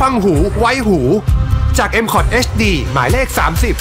ฟังหูไว้หูจาก MCOT HD หมายเลข 30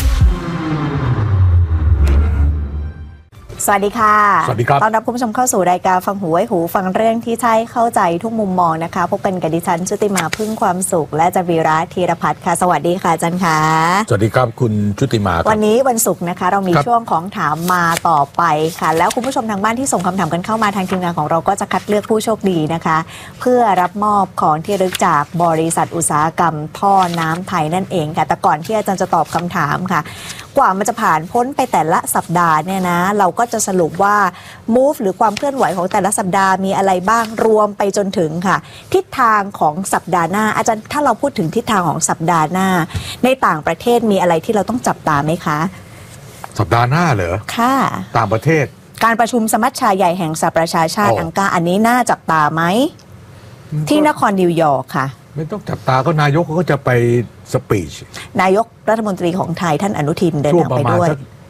สวัสดีค่ะสวัสดีครับต้อนรับคุณผู้ชมเข้าสู่รายการฟังหูไว้หูฟังเรื่องที่ใช่เข้าใจทุกมุมมองนะคะพบกันกับดิฉันชุติมาพึ่งความสุขและจวีระธีรพัฒน์ค่ะสวัสดีค่ะอาจารย์ค่ะสวัสดีครับคุณชุติมาวันนี้วันศุกร์นะคะเรามีช่วงของถามมาต่อไปค่ะแล้วคุณผู้ชมทางบ้านที่ส่งคำถามกันเข้ามาทางทีมงานของเราก็จะคัดเลือกผู้โชคดีนะคะเพื่อรับมอบของที่ระลึกจากบริษัทอุตสาหกรรมท่อน้ำไทยนั่นเองค่ะแต่ก่อนที่อาจารย์จะตอบคำถามค่ะกว่ามันจะผ่านพ้นไปแต่ละสัปดาห์เนี่ยนะเราก็จะสรุปว่า move หรือความเคลื่อนไหวของแต่ละสัปดาห์มีอะไรบ้างรวมไปจนถึงค่ะทิศทางของสัปดาห์หน้าอาจารย์ถ้าเราพูดถึงทิศทางของสัปดาห์หน้าในต่างประเทศมีอะไรที่เราต้องจับตาไหมคะสัปดาห์หน้าเหรอค่ะต่างประเทศการประชุมสมัชชาใหญ่แห่งสหประชาชาติอังกาอันนี้น่าจับตาไหมที่นครนิวยอร์กค่ะไม่ต้องจับตาก็นายกเขาก็จะไปสปีชนายกรัฐมนตรีของไทยท่านอนุทินเดินทางไปด้วย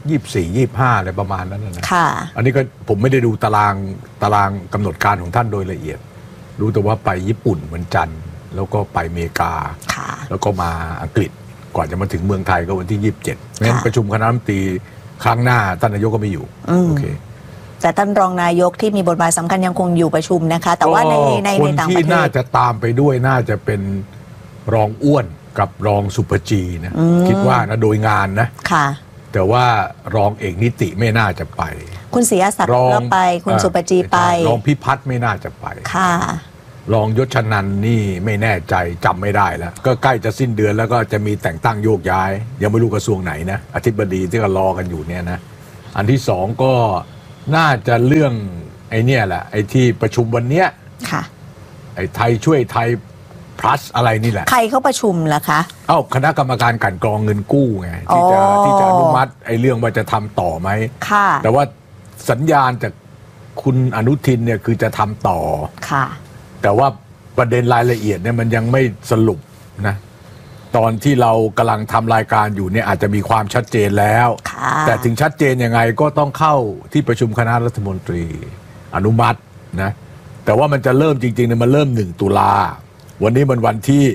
24-25อะไรประมาณนั้นนะค่ะอันนี้ก็ผมไม่ได้ดูตารางกำหนดการของท่านโดยละเอียดรู้แต่ว่าไปญี่ปุ่นวันจันทร์แล้วก็ไปอเมริกาแล้วก็มาอังกฤษกว่าจะมาถึงเมืองไทยก็วันที่27งั้นประชุมคณะรัฐมนตรีครั้งหน้าท่านนายกก็ไม่อยู่โอเคแต่ท่านรองนายกที่มีบทบาทสำคัญยังคงอยู่ประชุมนะคะแต่ว่าในต่างประเทศคนที่น่าจะตามไปด้วยน่าจะเป็นรองอ้วนกับรองสุภจีนะคิดว่านะโดยงานนะค่ะแต่ว่ารองเอกนิติไม่น่าจะไปคุณศรีอาศักดิ์ก็ไปคุณสุปจีไปรองพิพัฒน์ไม่น่าจะไปค่ะรองยศชนันท์นี่ไม่แน่ใจจำไม่ได้แล้วก็ใกล้จะสิ้นเดือนแล้วก็จะมีแต่งตั้งโยกย้ายยังไม่รู้กระทรวงไหนนะอธิบดีที่ก็รอกันอยู่เนี่ยนะอันที่สองก็น่าจะเรื่องไอ้เนี่ยแหละไอ้ที่ประชุมวันเนี้ยค่ะไอ้ไทยช่วยไทยplus อะไรนี่แหละใครเขาประชุมล่ะคะคณะกรรมการกลั่นกรองเงินกู้ไงที่จะอนุมัติไอ้เรื่องว่าจะทำต่อไหมค่ะแต่ว่าสัญญาณจากคุณอนุทินเนี่ยคือจะทำต่อค่ะแต่ว่าประเด็นรายละเอียดเนี่ยมันยังไม่สรุปนะตอนที่เรากำลังทำรายการอยู่เนี่ยอาจจะมีความชัดเจนแล้วแต่ถึงชัดเจนยังไงก็ต้องเข้าที่ประชุมคณะรัฐมนตรีอนุมัตินะแต่ว่ามันจะเริ่มจริงๆเนี่ยมันเริ่ม1 ตุลาวันนี้มันวันที่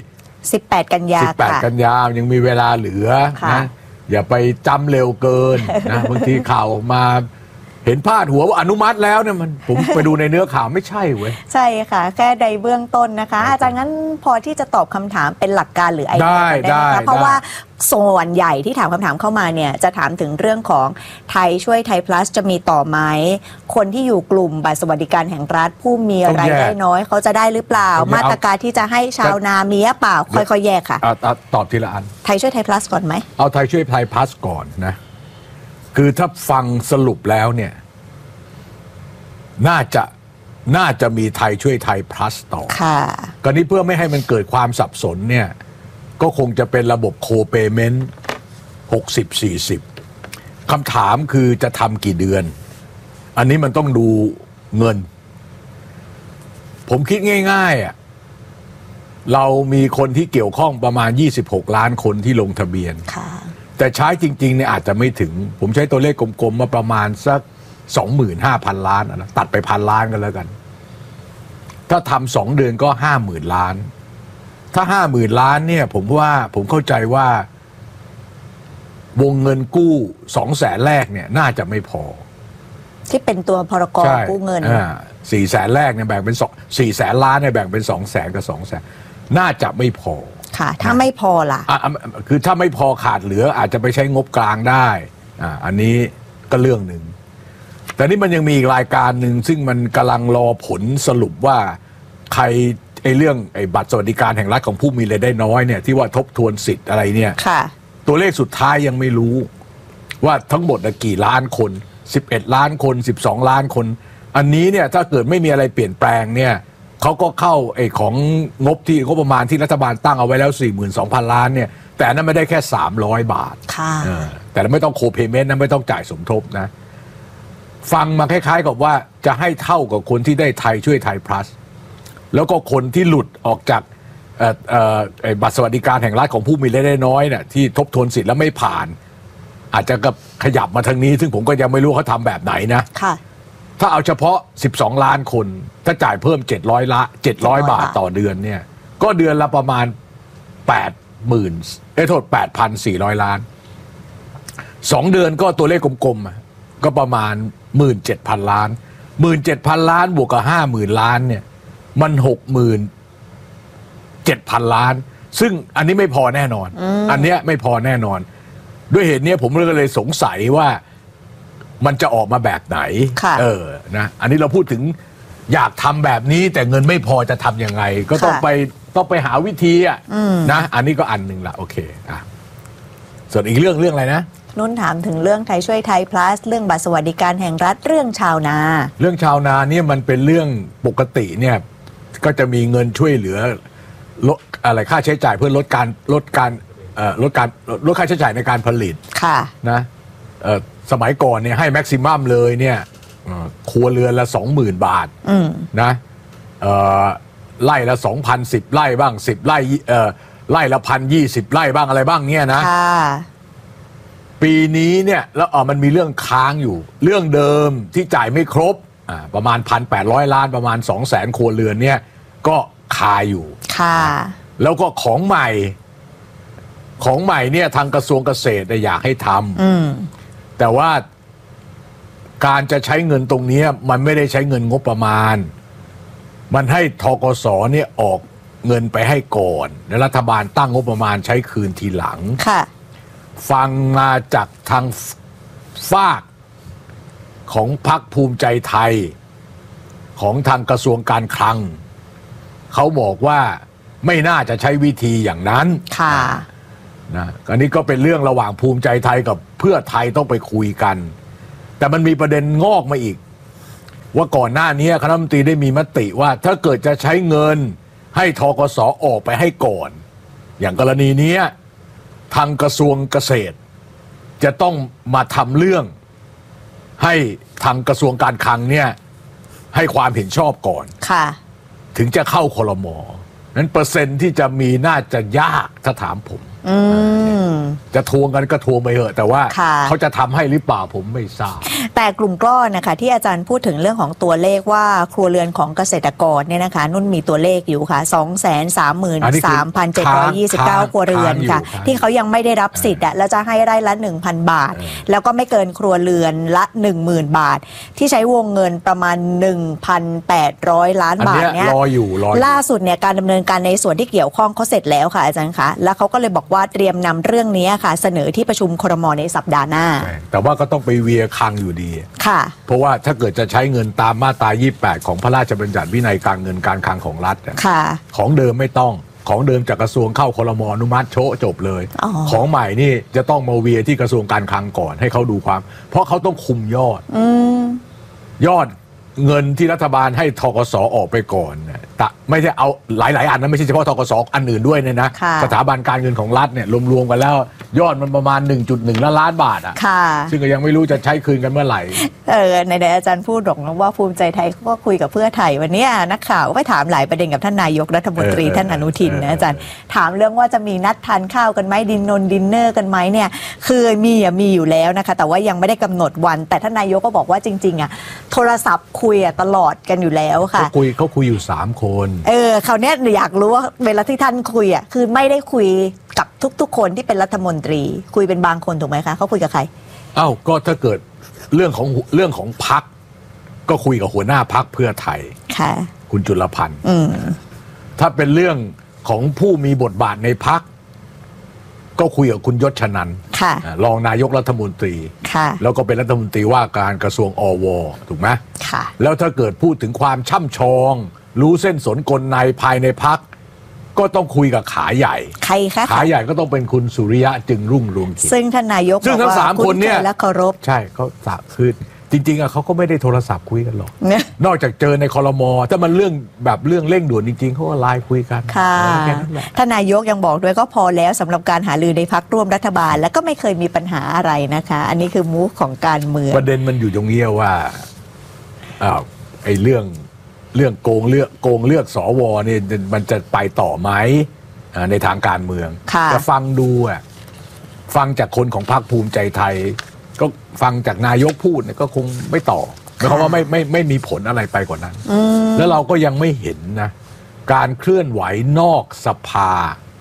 18 กันยา 18 กันยายังมีเวลาเหลือนะอย่าไปจำเร็วเกินนะบางทีข่าวออกมาเห็นพาดหัวว่าอนุมัติแล้วเนี่ยผมไปดูในเนื้อข่าวไม่ใช่เว้ยใช่ค่ะแค่ในเบื้องต้นนะคะอาจารย์งั้นพอที่จะตอบคำถามเป็นหลักการหรือไอเดียได้ไหมคะเพราะว่าส่วนใหญ่ที่ถามคำถามเข้ามาเนี่ยจะถามถึงเรื่องของไทยช่วยไทย plus จะมีต่อไหมคนที่อยู่กลุ่มบัตรสวัสดิการแห่งรัฐผู้มีรายได้น้อยเขาจะได้หรือเปล่ามาตรการที่จะให้ชาวนามีหรือเปล่าค่อยๆแยกค่ะตอบทีละอันไทยช่วยไทย plus ก่อนไหมเอาไทยช่วยไทย plus ก่อนนะคือถ้าฟังสรุปแล้วเนี่ยน่าจะมีไทยช่วยไทย plus ต่อค่ะก็นี้เพื่อไม่ให้มันเกิดความสับสนเนี่ยก็คงจะเป็นระบบโคเปเมนต์60-40คำถามคือจะทำกี่เดือนอันนี้มันต้องดูเงินผมคิดง่ายๆอ่ะเรามีคนที่เกี่ยวข้องประมาณ26 ล้านคนที่ลงทะเบียนแต่ใช้จริงๆเนี่ยอาจจะไม่ถึงผมใช้ตัวเลขกลมๆมาประมาณสัก25,000 ล้านนะตัดไป1,000 ล้านกันแล้วกันถ้าทำ2 เดือนก็50,000 ล้านถ้า50,000 ล้านเนี่ยผมเข้าใจว่าวงเงินกู้ 200,000 แรกเนี่ยน่าจะไม่พอที่เป็นตัวพรกกู้เงิน 400,000 แรกเนี่ยแบ่งเป็น400,000 ล้านเนี่ยแบ่งเป็น200,000 กับ 200,000น่าจะไม่พอค่ะถ้าไม่พอล่ะคือถ้าไม่พอขาดเหลืออาจจะไปใช้งบกลางได้อันนี้ก็เรื่องหนึ่งแต่นี่มันยังมีอีกรายการหนึ่งซึ่งมันกำลังรอผลสรุปว่าใครเรื่องบัตรสวัสดิการแห่งรัฐของผู้มีรายได้น้อยเนี่ยที่ว่าทบทวนสิทธิ์อะไรเนี่ยตัวเลขสุดท้ายยังไม่รู้ว่าทั้งหมดกี่ล้านคน11 ล้านคน12 ล้านคนอันนี้เนี่ยถ้าเกิดไม่มีอะไรเปลี่ยนแปลงเนี่ยเขาก็เข้าของงบประมาณที่รัฐบาลตั้งเอาไว้แล้ว 42,000 ล้านเนี่ยแต่นั้นไม่ได้แค่300 บาทแต่ไม่ต้องโคเพย์เมนต์นะไม่ต้องจ่ายสมทบนะฟังมาคล้ายๆกับว่าจะให้เท่ากับคนที่ได้ไทยช่วยไทย plus แล้วก็คนที่หลุดออกจากบัตรสวัสดิการแห่งรัฐของผู้มีรายได้น้อยเนี่ยที่ทบทวนสิทธิ์แล้วไม่ผ่านอาจจะขยับมาทางนี้ซึ่งผมก็ยังไม่รู้เขาทำแบบไหนนะถ้าเอาเฉพาะ12 ล้านคนถ้าจ่ายเพิ่ม700 บาทต่อเดือนเนี่ยก็เดือนละประมาณ 8,400 ล้าน2 เดือนก็ตัวเลขกลมๆก็ประมาณ 17,000 ล้าน 17,000 ล้านบวกกับ 50,000 ล้านเนี่ยมัน 67,000 ล้านซึ่งอันนี้ไม่พอแน่นอนอันเนี้ยไม่พอแน่นอนด้วยเหตุนี้ผมก็เลยสงสัยว่ามันจะออกมาแบบไหนนะอันนี้เราพูดถึงอยากทำแบบนี้แต่เงินไม่พอจะทำยังไงก็ต้องไปหาวิธีนะอันนี้ก็อันหนึ่งละโอเคส่วนอีกเรื่องอะไรนะนุ่นถามถึงเรื่องไทยช่วยไทย plus เรื่องบัตรสวัสดิการแห่งรัฐเรื่องชาวนาเนี่ยมันเป็นเรื่องปกติเนี่ยก็จะมีเงินช่วยเหลือลดอะไรค่าใช้จ่ายเพื่อลดค่าใช้จ่ายในการผลิตนะสมัยก่อนเนี่ยให้แม็กซิมัมเลยเนี่ยครัวเรือนละ 20,000 บาทนะไร่ละ 2,000 10 ไร่บ้าง10 ไร่ไร่ละ 1,020 ไร่บ้างอะไรบ้างเนี่ยนะปีนี้เนี่ยแล้วมันมีเรื่องค้างอยู่เรื่องเดิมที่จ่ายไม่ครบประมาณ 1,800 ล้านประมาณ 200,000 ครัวเรือนเนี่ยก็คาอยู่แล้วก็ของใหม่เนี่ยทางกระทรวงเกษตรอยากให้ทำแต่ว่าการจะใช้เงินตรงนี้มันไม่ได้ใช้เงินงบประมาณมันให้ธกสเนี่ยออกเงินไปให้ก่อนแล้วรัฐบาลตั้งงบประมาณใช้คืนทีหลังฟังมาจากทางฝากของพรรคภูมิใจไทยของทางกระทรวงการคลังเขาบอกว่าไม่น่าจะใช้วิธีอย่างนั้นนะอันนี้ก็เป็นเรื่องระหว่างภูมิใจไทยกับเพื่อไทยต้องไปคุยกันแต่มันมีประเด็นงอกมาอีกว่าก่อนหน้านี้คณะรัฐมนตรีได้มีมติว่าถ้าเกิดจะใช้เงินให้ธกสออกไปให้ก่อนอย่างกรณีนี้ทางกระทรวงเกษตรจะต้องมาทำเรื่องให้ทางกระทรวงการคลังเนี่ยให้ความเห็นชอบก่อนถึงจะเข้าครม.นั้นเปอร์เซ็นต์ที่จะมีน่าจะยากถ้าถามผมจะทวงกันก็ทวงไปเถอะแต่ว่าเขาจะทำให้หรือเปล่าผมไม่ทราบแต่กลุ่มก้อนนะคะที่อาจารย์พูดถึงเรื่องของตัวเลขว่าครัวเรือนของเกษตรกรเนี่ยนะคะนุ่นมีตัวเลขอยู่ค่ะ 233,729 ครัวเรือนค่ะที่เขายังไม่ได้รับสิทธิ์แล้วจะให้ไร่ละ 1,000 บาทแล้วก็ไม่เกินครัวเรือนละ 10,000 บาทที่ใช้วงเงินประมาณ 1,800 ล้านบาทเนี่ยล่าสุดเนี่ยการดำเนินการในส่วนที่เกี่ยวข้องเขาเสร็จแล้วค่ะอาจารย์คะแล้วเขาก็เลยบอกว่าเตรียมนำเรื่องนี้ค่ะเสนอที่ประชุมครม.ในสัปดาห์หน้าแต่ว่าก็ต้องไปเวียคังอยู่ดีค่ะเพราะว่าถ้าเกิดจะใช้เงินตามมาตรา 28 ของพระราชบัญญัติวินัยการเงินการคลังของรัฐค่ะของเดิมไม่ต้องของเดิมจากกระทรวงเข้าครม.อนุมัติโชะจบเลยของใหม่นี่จะต้องมาเวียที่กระทรวงการคลังก่อนให้เขาดูความเพราะเขาต้องคุมยอดเงินที่รัฐบาลให้ธกสออกไปก่อนแต่ไม่ใช่เอาหลายๆอันนะไม่ใช่เฉพาะธกสอันอื่นด้วยเนี่ยนะสถาบันการเงินของรัฐเนี่ยรวมๆกันแล้วยอดมันประมาณ 1.1 ล้านบาทซึ่งก็ยังไม่รู้จะใช้คืนกันเมื่อไหร่ในอาจารย์พูดบอกนะว่าภูมิใจไทยก็คุยกับเพื่อไทยวันนี้นักข่าวก็ถามหลายประเด็นกับท่านนายกรัฐมนตรีท่านอนุทินนะอาจารย์ถามเรื่องว่าจะมีนัดทานข้าวกันไหมดินเนอร์กันไหมเนี่ยคือมีอยู่แล้วนะคะแต่ว่ายังไม่ได้กำหนดวันแต่ท่านนายกก็บอกว่าจริงๆโทรศัพท์คุยตลอดกันอยู่แล้วค่ะเขาคุยอยู่3 คนคราวนี้อยากรู้ว่าเวลาที่ท่านคุยคือไม่ได้คุยกับทุกๆคนที่เป็นรัฐมนตรีคุยเป็นบางคนถูกไหมคะเขาคุยกับใครก็ถ้าเกิดเรื่องของพรรคก็คุยกับหัวหน้าพรรคเพื่อไทยคุณจุลพันธ์ถ้าเป็นเรื่องของผู้มีบทบาทในพรรคก็คุยกับคุณยศชนันท์รองนายกรัฐมนตรีแล้วก็เป็นรัฐมนตรีว่าการกระทรวงอว.ถูกไหมแล้วถ้าเกิดพูดถึงความช่ำชองรู้เส้นสนกลในภายในพรรคก็ต้องคุยกับขาใหญ่ใครคะขาใหญ่ก็ต้องเป็นคุณสุริยะจึงรุ่งเรืองกิจซึ่งท่านนายกซึ่งทั้ง3 คนเนี่ยและเคารพใช่เขาคือจริงๆเขาก็ไม่ได้โทรศัพท์คุยกันหรอกนอกจากเจอในครม.ถ้ามันเรื่องเร่งด่วนจริงๆเขาก็ไลน์คุยกันค่ะท่านนายกยังบอกด้วยก็พอแล้วสำหรับการหารือในพรรคร่วมรัฐบาลแล้วก็ไม่เคยมีปัญหาอะไรนะคะอันนี้คือมูฟของการเมืองประเด็นมันอยู่ตรงนี้ว่าไอ้เรื่องโกงเลือกสวเนี่ยมันจะไปต่อไหมในทางการเมืองจะฟังดูฟังจากคนของพรรคภูมิใจไทยก็ฟังจากนายกพูดเนี่ยก็คงไม่ต่อหมายความว่าไม่มีผลอะไรไปกว่านั้นแล้วเราก็ยังไม่เห็นนะการเคลื่อนไหวนอกสภา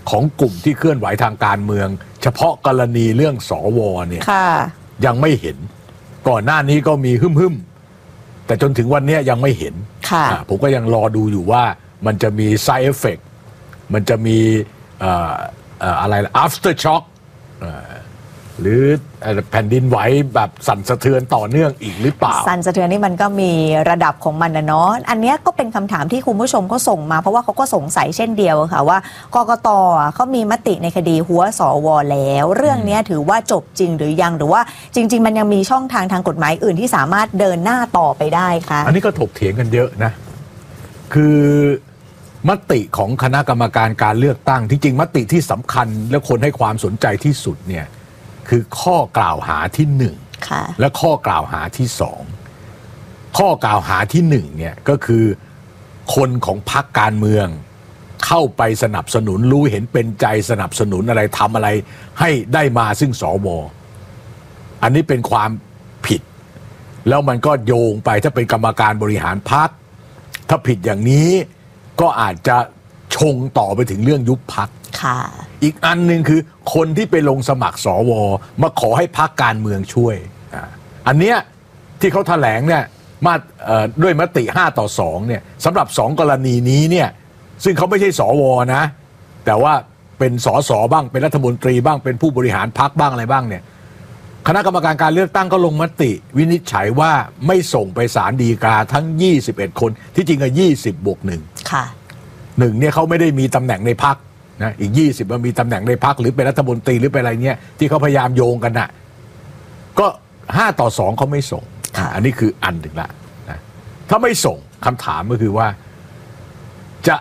ของกลุ่มที่เคลื่อนไหวทางการเมือง เฉพาะกรณีเรื่องสวเนี่ยยังไม่เห็นก่อนหน้านี้ก็มีฮึ่มๆแต่จนถึงวันนี้ยังไม่เห็นผมก็ยังรอดูอยู่ว่ามันจะมี side effect มันจะมีอะไร after shock หรือแผ่นดินไหวแบบสั่นสะเทือนต่อเนื่องอีกหรือเปล่าสั่นสะเทือนนี่มันก็มีระดับของมันนะเนาะอันนี้ก็เป็นคำถามที่คุณผู้ชมก็ส่งมาเพราะว่าเขาก็สงสัยเช่นเดียวค่ะว่ากกต.เขามีมติในคดีหัวสว.แล้วเรื่องนี้ถือว่าจบจริงหรือยังหรือว่าจริงๆมันยังมีช่องทางกฎหมายอื่นที่สามารถเดินหน้าต่อไปได้คะอันนี้ก็ถกเถียงกันเยอะนะคือมติของคณะกรรมการการเลือกตั้งที่จริงมติที่สำคัญและคนให้ความสนใจที่สุดเนี่ยคือข้อกล่าวหาที่1และข้อกล่าวหาที่2ข้อกล่าวหาที่1เนี่ยก็คือคนของพรรคการเมืองเข้าไปสนับสนุนรู้เห็นเป็นใจสนับสนุนอะไรทำอะไรให้ได้มาซึ่งสว.อันนี้เป็นความผิดแล้วมันก็โยงไปถ้าเป็นกรรมการบริหารพรรคถ้าผิดอย่างนี้ก็อาจจะชงต่อไปถึงเรื่องยุบพรรคอีกอันหนึ่งคือคนที่ไปลงสมัครสว.มาขอให้พรรคการเมืองช่วยอันเนี้ยที่เขาแถลงเนี่ยมาด้วยมติ5-2เนี่ยสำหรับ2กรณีนี้เนี่ยซึ่งเขาไม่ใช่สว.นะแต่ว่าเป็นสสบ้างเป็นรัฐมนตรีบ้างเป็นผู้บริหารพรรคบ้างอะไรบ้างเนี่ยคณะกรรมการการเลือกตั้งก็ลงมติวินิจฉัยว่าไม่ส่งไปศาลฎีกาทั้ง21คนที่จริงก็20+1ค่ะ1เนี่ยเขาไม่ได้มีตำแหน่งในพรรคนะอีก20มันมีตำแหน่งในพรรคหรือเป็นรัฐมนตรีหรือเป็นอะไรเงี้ยที่เขาพยายามโยงกันน่ะก็5-2เขาไม่ส่งอันนี้คืออันหนึ่งละนะถ้าไม่ส่งคำถามก็คือว่าจะ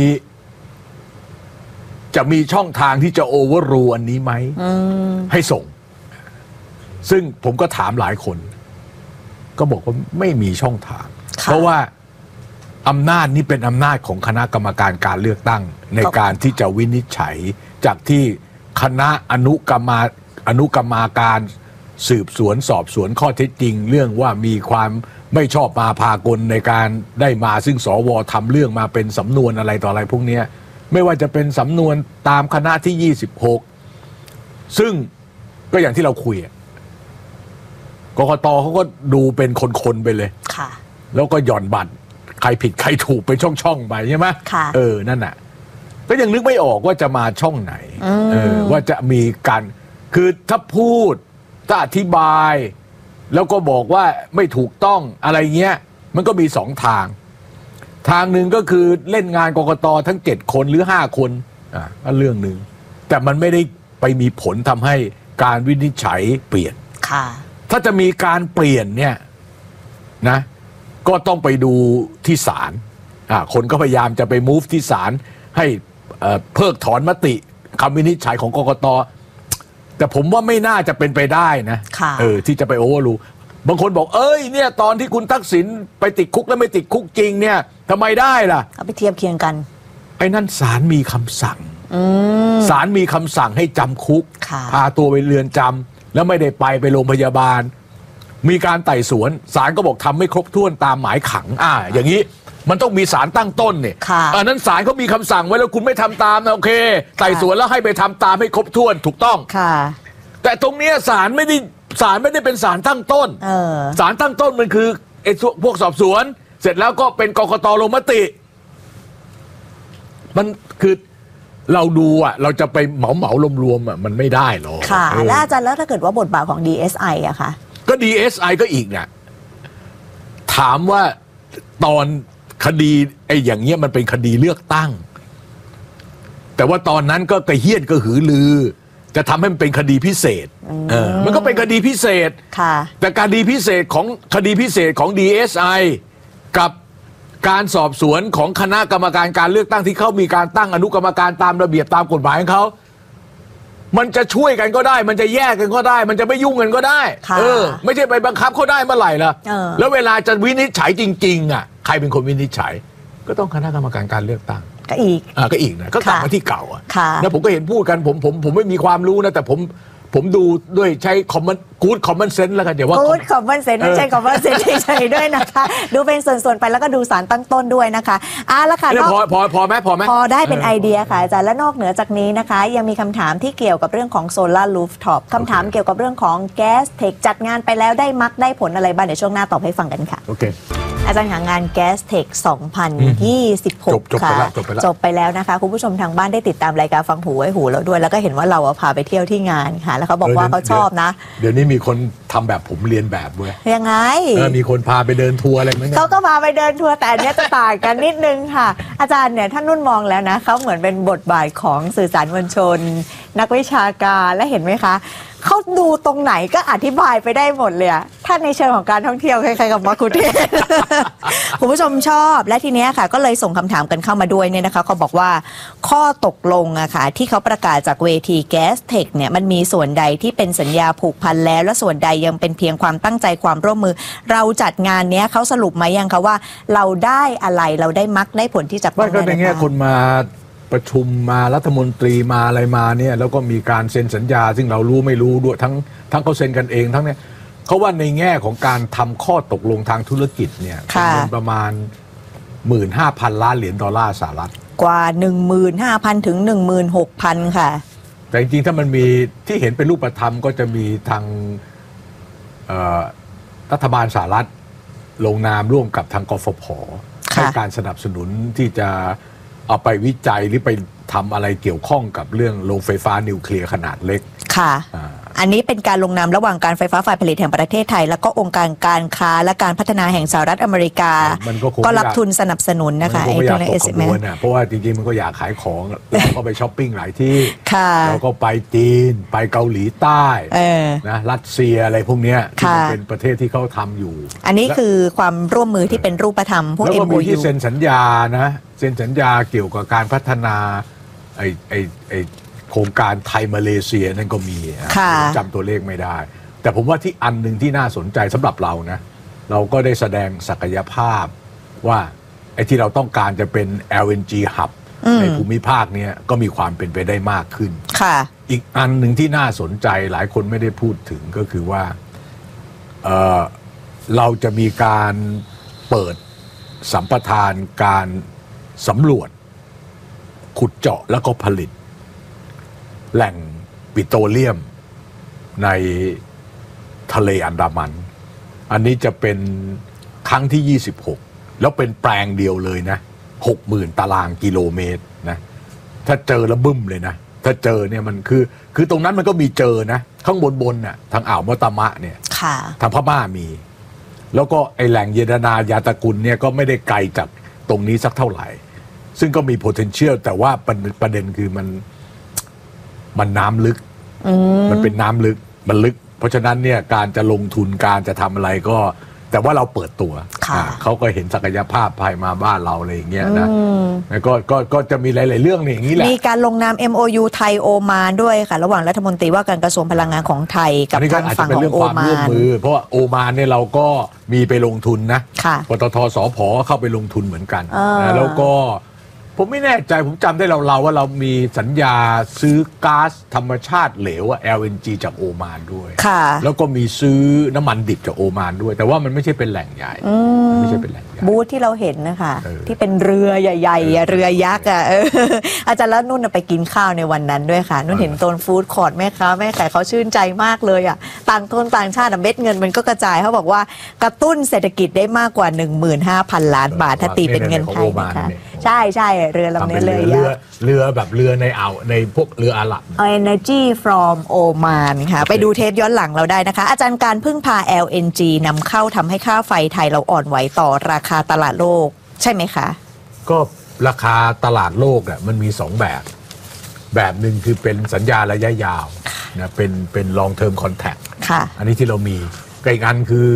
มีช่องทางที่จะโอเวอร์รูอันนี้ไหมให้ส่งซึ่งผมก็ถามหลายคนก็บอกว่าไม่มีช่องทางเพราะว่าอำนาจนี้เป็นอำนาจของคณะกรรมการการเลือกตั้งในการที่จะวินิจฉัยจากที่คณะอนุกรรมาการสืบสวนสอบสวนข้อเท็จจริงเรื่องว่ามีความไม่ชอบมาพากลในการได้มาซึ่งสว.ทำเรื่องมาเป็นสำนวนอะไรต่ออะไรพวกนี้ไม่ว่าจะเป็นสำนวนตามคณะที่26ซึ่งก็อย่างที่เราคุยกกต.เขาก็ดูเป็นคนๆไปเลยแล้วก็หย่อนบัตรใครผิดใครถูกเป็นช่องๆไปใช่ไหมนั่นน่ะก็ยังนึกไม่ออกว่าจะมาช่องไหนว่าจะมีการคือถ้าพูดถ้าอธิบายแล้วก็บอกว่าไม่ถูกต้องอะไรเงี้ยมันก็มี2 ทางหนึ่งก็คือเล่นงานกกต.ทั้ง7 คนหรือ5 คนก็เรื่องหนึ่งแต่มันไม่ได้ไปมีผลทำให้การวินิจฉัยเปลี่ยนถ้าจะมีการเปลี่ยนเนี่ยนะก็ต้องไปดูที่ศาลคนก็พยายามจะไป move ที่ศาลให้เพิกถอนมติคำวินิจฉัยของกกต.แต่ผมว่าไม่น่าจะเป็นไปได้นะที่จะไปโอเวอร์รูบางคนบอกเนี่ยตอนที่คุณทักษิณไปติดคุกแล้วไม่ติดคุกจริงเนี่ยทำไมได้ล่ะเอาไปเทียบเคียงกันไอ้นั่นศาลมีคำสั่งศาลมีคำสั่งให้จำคุกพาตัวไปเรือนจำแล้วไม่ได้ไปโรงพยาบาลมีการไต่สวนศาลก็บอกทำไม่ครบถ้วนตามหมายขังอย่างนี้มันต้องมีศาลตั้งต้นเนี่ยอันนั้นศาลเขามีคำสั่งไว้แล้วคุณไม่ทำตามนะโอเคไต่สวนแล้วให้ไปทำตามให้ครบถ้วนถูกต้องแต่ตรงนี้ศาลไม่ได้เป็นศาลตั้งต้นศาลตั้งต้นมันคือไอ้พวกสอบสวนเสร็จแล้วก็เป็นกกต.ลงมติมันคือเราดูเราจะไปเหมารวมมันไม่ได้หรอกค่ะแล้วอาจารย์แล้วถ้าเกิดว่าบทบาทของ DSI อะคะก็ DSI ก็อีกเนี่ยถามว่าตอนคดีไอ้อย่างเงี้ยมันเป็นคดีเลือกตั้งแต่ว่าตอนนั้นก็กระเฮี้ยนกระหือลือจะทำให้มันเป็นคดีพิเศษมันก็เป็นคดีพิเศษแต่คดีพิเศษของ DSI กับการสอบสวนของคณะกรรมการการเลือกตั้งที่เขามีการตั้งอนุกรรมการตามระเบียบตามกฎหมายของเขามันจะช่วยกันก็ได้มันจะแยกกันก็ได้มันจะไม่ยุ่งกันก็ได้ไม่ใช่ไปบังคับเขาได้เมื่อไหร่ล่ะแล้วเวลาจะวินิจฉัยจริงๆใครเป็นคนวินิจฉัยก็ต้องคณะกรรมการการเลือกตั้งก็อีกนะก็กลับมาที่เก่าแล้วผมก็เห็นพูดกันผมไม่มีความรู้นะแต่ผมผมดูด้วยใช้กู๊ดคอมมอนเซนส์แล้วกันเดี๋ยวว่ากู๊ดคอมมอนเซนส์ไม่ใช่คอมมอนเซนส์เฉยๆด้วยนะคะดูเป็นส่วนๆไปแล้วก็ดูสารตั้งต้นด้วยนะคะละค่ะพอไหมพอได้เป็นไอเดียค่ะอาจารย์และนอกเหนือจากนี้นะคะยังมีคำถามที่เกี่ยวกับเรื่องของโซลาร์รูฟท็อปคำถามเกี่ยวกับเรื่องของแก๊สเทคจัดงานไปแล้วได้ผลอะไรบ้างเดี๋ยวช่วงหน้าตอบให้ฟังกันค่ะโอเคอาจารย์หางานแก๊สเทค2026ค่ะจบไปแล้วนะคะคุณผู้ชมทางบ้านได้ติดตามรายการฟังหูไว้หูแล้วด้วยแล้วก็เห็นว่าเราพาไปเที่ยวที่งานค่ะแล้วเขาบอกว่าเขาชอบนะเดี๋ยวนี้มีคนทำแบบผมเรียนแบบเว้ยยังไงมีคนพาไปเดินทัวร์อะไรไหมเขาก็พาไปเดินทัวร์แต่อันนี้จะต่างกันนิดนึงค่ะอาจารย์เนี่ยท่านนุ่นมองแล้วนะเขาเหมือนเป็นบทบาทของสื่อสารมวลชนนักวิชาการและเห็นไหมคะเขาดูตรงไหนก็อธิบายไปได้หมดเลยถ้าในเชิงของการท่องเที่ยวคล้ายๆกับมัคคุเทศก์ คุณผู้ชมชอบและทีนี้ค่ะก็เลยส่งคำถามกันเข้ามาด้วยเนี่ยนะคะเขาบอกว่าข้อตกลงอะค่ะที่เขาประกาศจากเวทีแก๊สเทคเนี่ยมันมีส่วนใดที่เป็นสัญญาผูกพันแล้วและส่วนใดยังเป็นเพียงความตั้งใจความร่วมมือเราจัดงานเนี้ยเขาสรุปมายังคะว่าเราได้อะไรเราได้มักได้ผลที่จะไม่ก็ในแง่คนมาประชุมมารัฐมนตรีมาอะไรมาเนี่ยแล้วก็มีการเซ็นสัญญาซึ่งเรารู้ไม่รู้ด้วยทั้งเขาเซ็นกันเองทั้งเนี่ยเขาว่าในแง่ของการทำข้อตกลงทางธุรกิจเนี่ยเป็นประมาณ 15,000 ล้านเหรียญดอลลาร์สหรัฐกว่า 15,000 ถึง 16,000 ค่ะแต่จริงๆถ้ามันมีที่เห็นเป็นรูปธรรมก็จะมีทางรัฐบาลสหรัฐลงนามร่วมกับทางกฟผ.ให้การสนับสนุนที่จะเอาไปวิจัยหรือไปทำอะไรเกี่ยวข้องกับเรื่องโรงไฟฟ้านิวเคลียร์ขนาดเล็กค่ะอันนี้เป็นการลงนามระหว่างการไฟฟ้าฝ่ายผลิตแห่งประเทศไทยแล้วก็องค์การการค้าและการพัฒนาแห่งสหรัฐอเมริกาก็รับทุนสนับสนุนนะคะไอ้ตัวใน SMS เพราะว่าจริงๆมันก็อยากขายของเราก็ไปช้อปปิ้งหลายที่เราก็ไปจีนไปเกาหลีใต้นะรัสเซียอะไรพวกนี้ที่เป็นประเทศที่เขาทำอยู่อันนี้คือความร่วมมือที่เป็นรูปธรรมพวก MOU แล้วก็มีที่เซ็นสัญญานะเซ็นสัญญาเกี่ยวกับการพัฒนาไอโครงการไทยมาเลเซียนั่นก็มีจำตัวเลขไม่ได้แต่ผมว่าที่อันหนึ่งที่น่าสนใจสำหรับเรานะเราก็ได้แสดงศักยภาพว่าไอ้ที่เราต้องการจะเป็น LNG Hub ในภูมิภาคนี้ก็มีความเป็นไปได้มากขึ้นอีกอันหนึ่งที่น่าสนใจหลายคนไม่ได้พูดถึงก็คือว่าเราจะมีการเปิดสัมปทานการสำรวจขุดเจาะแล้วก็ผลิตแหล่งปิโตรเลียมในทะเลอันดามันอันนี้จะเป็นครั้งที่26แล้วเป็นแปลงเดียวเลยนะ 60,000 ตารางกิโลเมตรนะถ้าเจอแล้วบึ้มเลยนะถ้าเจอเนี่ยมันคือตรงนั้นมันก็มีเจอนะข้างบนน่ะทางอ่าวมอตามะเนี่ยทางพม่ามีแล้วก็ไอแหล่งเยดนายาตะกุลเนี่ยก็ไม่ได้ไกลจากตรงนี้สักเท่าไหร่ซึ่งก็มี potential แต่ว่าประเด็นคือมันน้ำลึกมันเป็นน้ำลึกมันลึกเพราะฉะนั้นเนี่ยการจะลงทุนการจะทำอะไรก็แต่ว่าเราเปิดตัวเขาก็เห็นศักยภาพภายมาบ้านเราอะไรอย่างเงี้ยนะก็จะมีหลายๆเรื่องนี่อย่างนี้แหละมีการลงนาม MOU ไทยโอมานด้วยค่ะระหว่างรัฐมนตรีว่าการกระทรวงพลังงานของไทยกับทางฝั่งของโอมานเพราะว่าโอมานเนี่ยเราก็มีไปลงทุนนะปตท.สผ.เข้าไปลงทุนเหมือนกันแล้วก็ผมไม่แน่ใจผมจำได้เราว่าเรามีสัญญาซื้อก๊าซธรรมชาติเหลวLNG จากโอมานด้วยแล้วก็มีซื้อน้ำมันดิบจากโอมานด้วยแต่ว่ามันไม่ใช่เป็นแหล่งใหญ่ไม่ใช่เป็นแหล่งใหญ่บูธที่เราเห็นนะคะที่เป็นเรือใหญ่ๆเรือยักษ์อาจารย์แล้วนุ่นไปกินข้าวในวันนั้นด้วยค่ะนุ่นเห็นโซนฟู้ดคอร์ทแม่ค้าแม่ขายเขาชื่นใจมากเลยต่างคนต่างชาติเม็ดเงินมันก็กระจายเขาบอกว่ากระตุ้นเศรษฐกิจได้มากกว่า 15,000 ล้านบาทถ้าตีเป็นเงินไทยนะคะใช่เรือลำนี้เลยเรือแบบเรือในอ่าวในพวกเรืออาหรับ Energy from Oman ค่ะไปดูเทปย้อนหลังเราได้นะคะอาจารย์การพึ่งพา LNG นำเข้าทำให้ค่าไฟไทยเราอ่อนไหวต่อราคาตลาดโลกใช่ไหมคะก็ราคาตลาดโลกมันมี2แบบหนึ่งคือเป็นสัญญาระยะยาวนะเป็น long term contract อันนี้ที่เรามีอีกอันคือ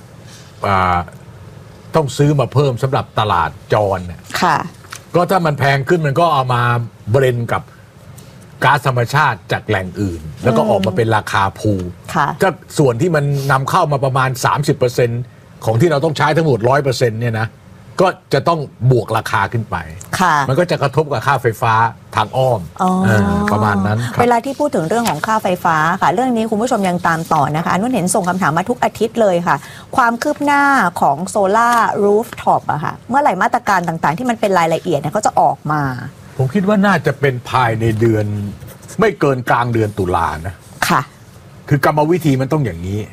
ต้องซื้อมาเพิ่มสำหรับตลาดจรก็ถ้ามันแพงขึ้นมันก็เอามาเบรนกับก๊าซธรรมชาติจากแหล่งอื่นแล้วก็ออกมาเป็นราคาพูลถ้าส่วนที่มันนำเข้ามาประมาณ 30% ของที่เราต้องใช้ทั้งหมด 100% เนี่ยนะก็จะต้องบวกราคาขึ้นไปค่ะมันก็จะกระทบกับค่าไฟฟ้าทางอ้อมประมาณนั้นเวลาที่พูดถึงเรื่องของค่าไฟฟ้าค่ะเรื่องนี้คุณผู้ชมยังตามต่อนะคะนุ่นเห็นส่งคำถามมาทุกอาทิตย์เลยค่ะความคืบหน้าของโซล่ารูฟท็อปอะค่ะเมื่อไหร่มาตรการต่างๆที่มันเป็นรายละเอียดเนี่ยเขาจะออกมาผมคิดว่าน่าจะเป็นภายในเดือนไม่เกินกลางเดือนตุลานะค่ะคือกรรมวิธีมันต้องอย่างนี้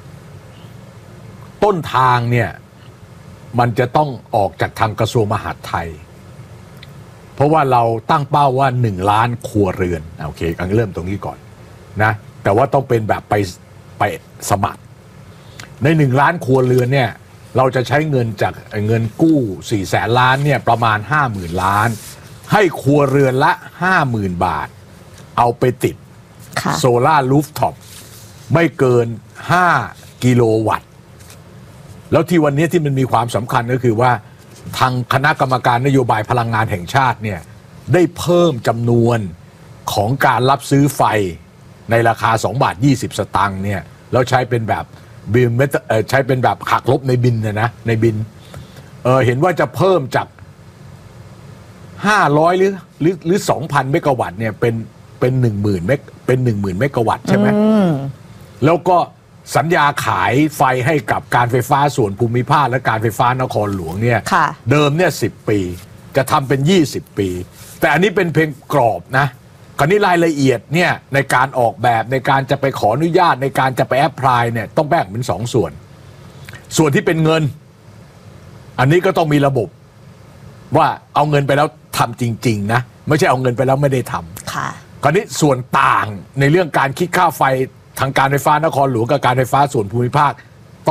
ต้นทางเนี่ยมันจะต้องออกจากทางกระทรวงมหาดไทยเพราะว่าเราตั้งเป้าว่า1 ล้านครัวเรือนโอเคกันเริ่มตรงนี้ก่อนนะแต่ว่าต้องเป็นแบบไปสมัครใน1 ล้านครัวเรือนเนี่ยเราจะใช้เงินจากเงินกู้400,000 ล้านเนี่ยประมาณ50,000 ล้านให้ครัวเรือนละ 50,000 บาทเอาไปติดโซล่ารูฟท็อปไม่เกิน5 กิโลวัตต์แล้วที่วันนี้ที่มันมีความสำคัญก็คือว่าทางคณะกรรมการนโยบายพลังงานแห่งชาติเนี่ยได้เพิ่มจำนวนของการรับซื้อไฟในราคา2.20 บาทเนี่ยแล้วใช้เป็นแบบบิลใช้เป็นแบบหักลบในบินนะในบินเห็นว่าจะเพิ่มจาก500หรือ 2,000 เมกะวัตต์เนี่ยเป็น 10,000 เมกะวัตต์ใช่ไหมแล้วก็สัญญาขายไฟให้กับการไฟฟ้าส่วนภูมิภาคและการไฟฟ้านครหลวงเนี่ยเดิมเนี่ย10 ปีจะทำเป็น20 ปีแต่อันนี้เป็นเพียงกรอบนะคราวนี้รายละเอียดเนี่ยในการออกแบบในการจะไปขออนุญาตในการจะไปแอพพลายเนี่ยต้องแบ่งเป็น2 ส่วนที่เป็นเงินอันนี้ก็ต้องมีระบบว่าเอาเงินไปแล้วทำจริงๆนะไม่ใช่เอาเงินไปแล้วไม่ได้ทำคราวนี้ส่วนต่างในเรื่องการคิดค่าไฟทางการไฟฟ้านครหลวงกับการไฟฟ้าส่วนภูมิภาค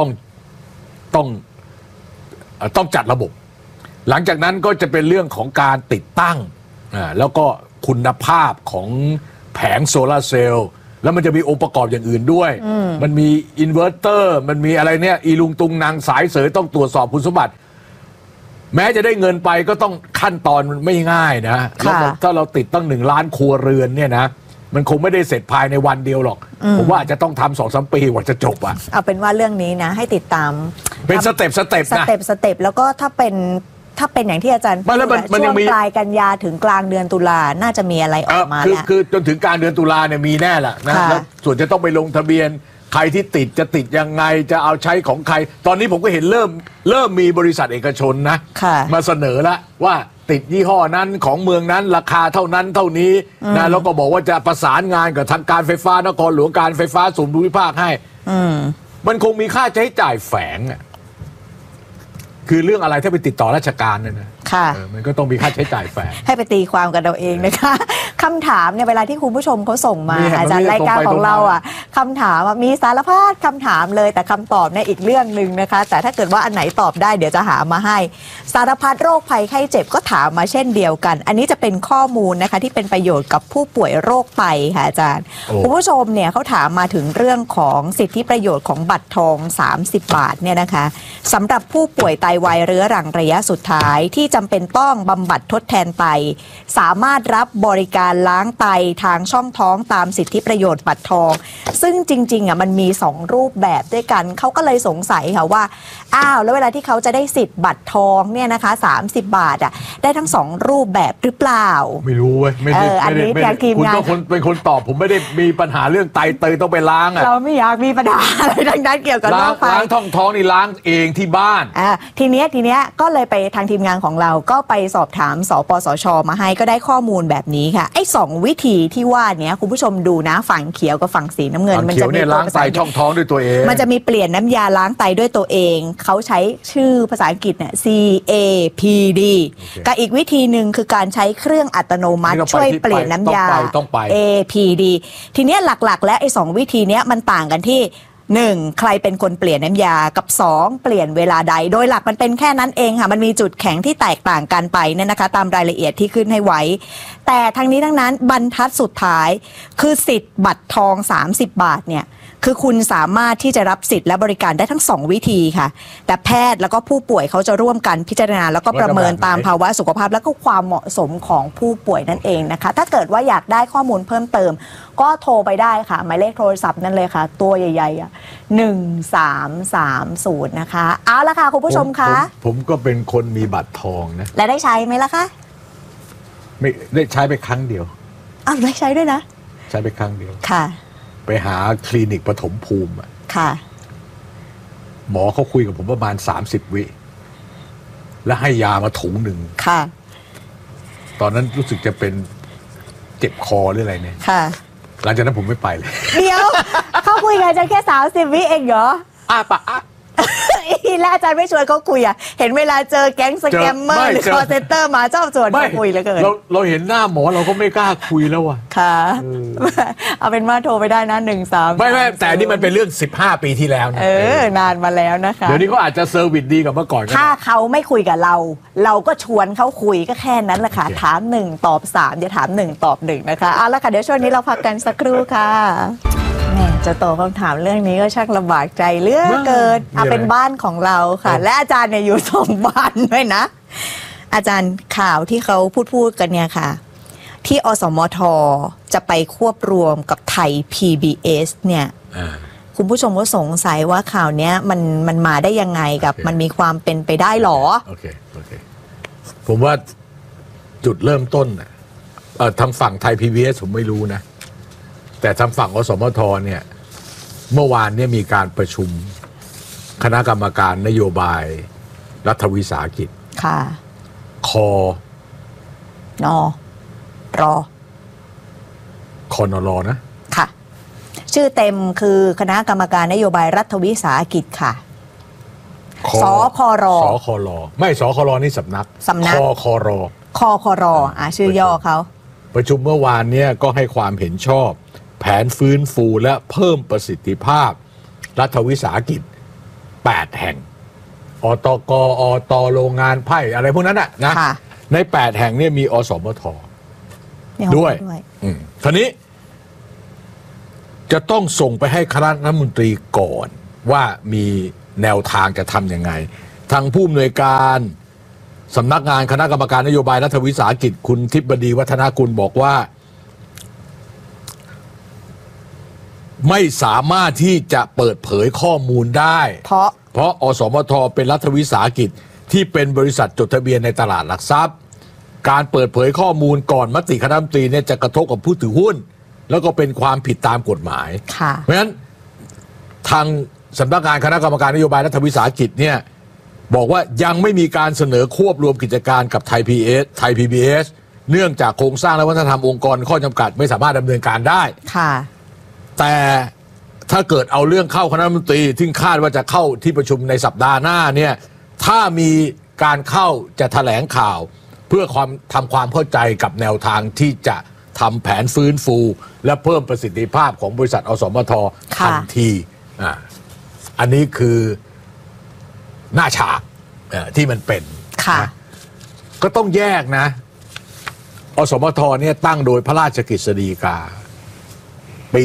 ต้องจัดระบบหลังจากนั้นก็จะเป็นเรื่องของการติดตั้งแล้วก็คุณภาพของแผงโซลาร์เซลล์แล้วมันจะมีองค์ประกอบอย่างอื่นด้วยมันมีอินเวอร์เตอร์มันมีอะไรเนี่ยอีลุงตุงนางสายเสยต้องตรวจสอบคุณสมบัติแม้จะได้เงินไปก็ต้องขั้นตอนไม่ง่ายนะถ้าเราติดตั้ง1 ล้านครัวเรือนเนี่ยนะมันคงไม่ได้เสร็จภายในวันเดียวหรอกผมว่าจะต้องทำ2-3 ปีกว่าจะจบอ่ะเอาเป็นว่าเรื่องนี้นะให้ติดตามเป็นสเต็ปนะแล้วก็ถ้าเป็นอย่างที่อาจารย์พูดช่วงปลายกันยาถึงกลางเดือนตุลาน่าจะมีอะไรออกมาแล้วคือจนถึงกลางเดือนตุลาเนี่ยมีแน่แหละนะแล้วส่วนจะต้องไปลงทะเบียนใครที่ติดจะติดยังไงจะเอาใช้ของใครตอนนี้ผมก็เห็นเริ่มมีบริษัทเอกชนนะมาเสนอแล้วว่าติดยี่ห้อนั้นของเมืองนั้นราคาเท่านั้นเท่านี้นะแล้วก็บอกว่าจะประสานงานกับทางการไฟฟ้านครหลวงการไฟฟ้าส่วนภูมิภาคให้มันคงมีค่าใช้จ่ายแฝงอ่ะคือเรื่องอะไรถ้าไปติดต่อราชการเนี่ยนะมันก็ต้องมีค่าใช้จ่ายแฝงให้ไปตีความกันเราเองนะคะคำถามเนี่ยเวลาที่คุณผู้ชมเขาส่งมาอาจารย์รายการของเราอ่ะคำถามมีสารพัดคำถามเลยแต่คำตอบเนี่ยอีกเรื่องนึงนะคะแต่ถ้าเกิดว่าอันไหนตอบได้เดี๋ยวจะหามาให้สารพัดโรคภัยไข้เจ็บก็ถามมาเช่นเดียวกันอันนี้จะเป็นข้อมูลนะคะที่เป็นประโยชน์กับผู้ป่วยโรคไตค่ะอาจารย์คุณผู้ชมเนี่ยเขาถามมาถึงเรื่องของสิทธิประโยชน์ของบัตรทอง30 บาทเนี่ยนะคะสำหรับผู้ป่วยไตวายเรื้อรังระยะสุดท้ายที่จำเป็นต้องบำบัดทดแทนไตสามารถรับบริการล้างไตทางช่องท้องตามสิทธิประโยชน์บัตรทองซึ่งจริงๆมันมี2 รูปแบบด้วยกันเขาก็เลยสงสัยค่ะว่าแล้วเวลาที่เขาจะได้สิทธิ์บัตรทองเนี่ยนะคะ30 บาทได้ทั้ง2 รูปแบบหรือเปล่าไม่รู้เว้ยไม่ได้อันนี้ทางทีมงานคุณเป็นคนตอบผมไม่ได้มีปัญหาเรื่องไตเตยต้องไปล้างเราไม่อยากมีปัญหาอะไรดังนั้นเกี่ยวกับโรคไตล้างท้องนี่ล้างเองที่บ้านทีเนี้ยก็เลยไปทางทีมงานของเราก็ไปสอบถามสปสช.มาให้ก็ได้ข้อมูลแบบนี้ค่ะไอ้2 วิธีที่ว่านี้คุณผู้ชมดูนะฝั่งเขียวกับฝั่งสีน้ำเงินมันจะมีล้างไตช่องท้องด้วยตัวเองมันจะมีเปลี่ยนน้ำยาล้างไตด้วยตัวเองเขาใช้ชื่อภาษาอังกฤษเนี่ย CAPD กับอีกวิธีหนึ่งคือการใช้เครื่องอัตโนมัติช่วยเปลี่ยนน้ำยา APD ทีเนี้ยหลักๆและไอ้2 วิธีเนี้ยมันต่างกันที่1ใครเป็นคนเปลี่ยนน้ำยากับ2เปลี่ยนเวลาใดโดยหลักมันเป็นแค่นั้นเองค่ะมันมีจุดแข็งที่แตกต่างกันไปเนี่ยนะคะตามรายละเอียดที่ขึ้นให้ไว้แต่ทั้งนี้ทั้งนั้นบรรทัดสุดท้ายคือสิทธิ์บัตรทอง30 บาทเนี่ยคือคุณสามารถที่จะรับสิทธิ์และบริการได้ทั้ง2วิธีค่ะแต่แพทย์แล้วก็ผู้ป่วยเขาจะร่วมกันพิจารณาแล้วก็ประเมินตามภาวะสุขภาพและก็ความเหมาะสมของผู้ป่วยนั่นเองนะคะถ้าเกิดว่าอยากได้ข้อมูลเพิ่มเติมก็โทรไปได้ค่ะหมายเลขโทรศัพท์นั่นเลยค่ะตัวใหญ่ๆ1330นะคะเอาละค่ะคุณผู้ชมคะผมก็เป็นคนมีบัตรทองนะและได้ใช้ไหมล่ะคะไม่ได้ใช้ไปครั้งเดียวอ้าวได้ใช้ด้วยนะใช้ไปครั้งเดียวค่ะไปหาคลินิกปฐมภูมิค่ะหมอเขาคุยกับผมประมาณ30 วิแล้วให้ยามาถุงหนึ่งค่ะตอนนั้นรู้สึกจะเป็นเจ็บคอหรืออะไรเนี่ยค่ะหลังจากนั้นผมไม่ไปเลยเดี๋ยวเขาคุยกันจะแค่30 วิเองเหรอปะแล้วอาจารย์ไม่ชวนเขาคุยเห็นเวลาเจอแก๊งสแกมเมอร์หรือคอเซ็นเตอร์มาชอบชวนเขาคุยเหลือเกินเราเห็นหน้าหมอเราก็ไม่กล้าคุยแล้วค่ะเอาเป็นว่าโทรไปได้นะ13 ไม่แต่นี่มันเป็นเรื่อง15 ปีที่แล้วนะนานมาแล้วนะคะเดี๋ยวนี้เขาอาจจะเซอร์วิสดีกว่าเมื่อก่อนถ้าเขาไม่คุยกับเราก็ชวนเขาคุยก็แค่นั้นแหละค่ะถาม1ตอบ3อย่าถาม1ตอบ1นะคะเอาละค่ะเดี๋ยวช่วงนี้เราพักกันสักครู่ค่ะจะตอบคำถามเรื่องนี้ก็ช่างลำบากใจเหลือเกินเป็นบ้านของเราค่ะและอาจารย์เนี่ยอยู่2 บ้านด้วยนะอาจารย์ข่าวที่เขาพูดกันเนี่ยค่ะที่อสมทจะไปควบรวมกับไทย PBS เนี่ยคุณผู้ชมก็สงสัยว่าข่าวนี้มันมาได้ยังไงกับมันมีความเป็นไปได้หรอโอเคผมว่าจุดเริ่มต้นทางฝั่งไทย PBS ผมไม่รู้นะแต่ทางฝั่งอสมทเนี่ยเมื่อวานเนี่ยมีการประชุมคณะกรรมการนโยบายรัฐวิสาหกิจค่ะคอนรคอนรนะค่ะชื่อเต็มคือคณะกรรมการนโยบายรัฐวิสาหกิจค่ะสครไม่สครนี่สำนักคครชื่อย่อเขาประชุมเมื่อวานเนี่ยก็ให้ความเห็นชอบแผนฟื้นฟูและเพิ่มประสิทธิภาพรัฐวิสาหกิจ8 แห่งอตกอตโรงงานไผ่อะไรพวกนั้นนะใน8 แห่งเนี่ยมีอสมทด้วยคราวนี้จะต้องส่งไปให้คณะรัฐมนตรีก่อนว่ามีแนวทางจะทำยังไงทางผู้อำนวยการสำนักงานคณะกรรมการนโยบายรัฐวิสาหกิจคุณทิพดีวัฒนากุลบอกว่าไม่สามารถที่จะเปิดเผยข้อมูลได้เพราะอสมทเป็นรัฐวิสาหกิจที่เป็นบริษัทจดทะเบียนในตลาดหลักทรัพย์การเปิดเผยข้อมูลก่อนมติคณะรัฐมนตรีเนี่ยจะกระทบกับผู้ถือหุ้นแล้วก็เป็นความผิดตามกฎหมายเพราะฉะนั้นทางสำนักงานคณะกรรมการนโยบายรัฐวิสาหกิจเนี่ยบอกว่ายังไม่มีการเสนอควบรวมกิจการกับไทย PBS เนื่องจากโครงสร้างและวัฒนธรรมองค์กรข้อจำกัดไม่สามารถดำเนินการได้แต่ถ้าเกิดเอาเรื่องเข้าคณะรัฐมนตรีที่คาดว่าจะเข้าที่ประชุมในสัปดาห์หน้าเนี่ยถ้ามีการเข้าจะแถลงข่าวเพื่อทำความเข้าใจกับแนวทางที่จะทำแผนฟื้นฟูและเพิ่มประสิทธิภาพของบริษัทอสมททันทีอันนี้คือหน้าฉากที่มันเป็นนะก็ต้องแยกนะอสมทเนี่ยตั้งโดยพระราชกฤษฎีกาปี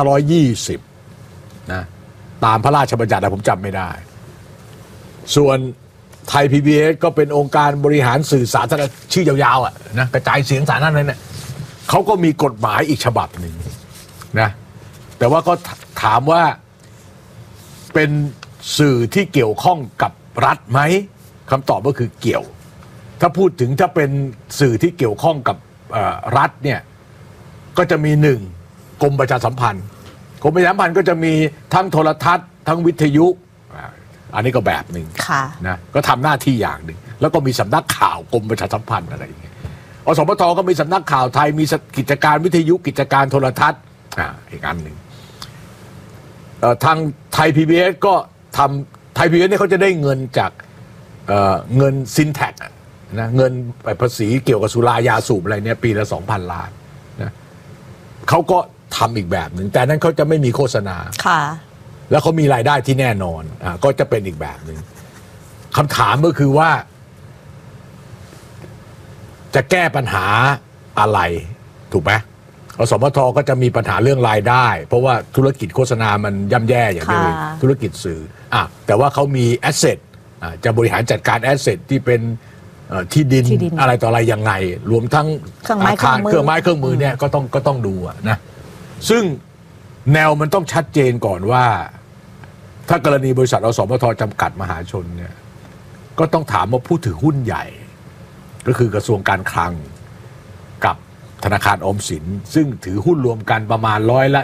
2520นะตามพระราชบัญญัติผมจำไม่ได้ส่วนไทย PBS ก็เป็นองค์การบริหารสื่อสาธารณะชื่อยาวๆนะกระจายเสียงสารนั่นเลยเนี่ยเขาก็มีกฎหมายอีกฉบับหนึ่งนะแต่ว่าก็ถามว่าเป็นสื่อที่เกี่ยวข้องกับรัฐไหมคำตอบก็คือเกี่ยวถ้าพูดถึงถ้าเป็นสื่อที่เกี่ยวข้องกับรัฐเนี่ยก็จะมีกรมประชาสัมพันธ์ก็จะมีทั้งโทรทัศน์ทั้งวิทยุอันนี้ก็แบบหนึ่งนะก็ทำหน้าที่อย่างหนึ่งแล้วก็มีสำนักข่าวกรมประชาสัมพันธ์อะไรอย่างเงี้ยอสมทก็มีสำนักข่าวไทยมีกิจการวิทยุกิจการโทรทัศน์อีกอันหนึ่งทางไทย PBS ก็ทำไทย PBS เนี่ยเขาจะได้เงินจากเงินซินแท็กนะเงินภาษีเกี่ยวกับสุรายาสูบอะไรเนี่ยปีละ 2,000 ล้านนะเขาก็ทำอีกแบบหนึ่งแต่นั้นเขาจะไม่มีโฆษณาแล้วเขามีรายได้ที่แน่นอนก็จะเป็นอีกแบบหนึ่งคำถามก็คือว่าจะแก้ปัญหาอะไรถูกไหมอสมทก็จะมีปัญหาเรื่องรายได้เพราะว่าธุรกิจโฆษณามันย่ำแย่อย่างเดียวธุรกิจสื่อแต่ว่าเขามีแอสเซทจะบริหารจัดการแอสเซทที่เป็นที่ดินอะไรต่ออะไรยังไงรวมทั้งอาคารเครื่องไม้เครื่องมือเนี่ยก็ต้องดูนะซึ่งแนวมันต้องชัดเจนก่อนว่าถ้ากรณีบริษัทอสมทจำกัดมหาชนเนี่ยก็ต้องถามว่าผู้ถือหุ้นใหญ่ก็คือกระทรวงการคลังกับธนาคารออมสินซึ่งถือหุ้นรวมกันประมาณ